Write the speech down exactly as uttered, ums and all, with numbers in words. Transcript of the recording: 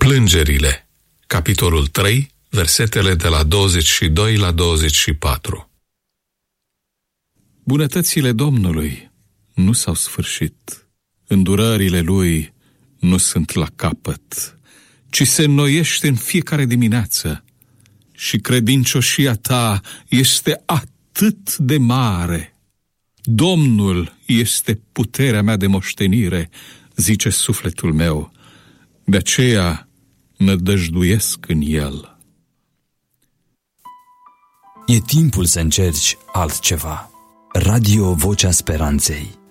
Plângerile, capitolul trei, versetele de la douăzeci și doi la douăzeci și patru. Bunătățile Domnului nu s-au sfârșit, îndurările Lui nu sunt la capăt, ci se înnoiește în fiecare dimineață și credincioșia ta este atât de mare. Domnul este puterea mea de moștenire, zice sufletul meu, de aceea nădăjduiesc în El. E timpul să încerci altceva. Radio Vocea Speranței.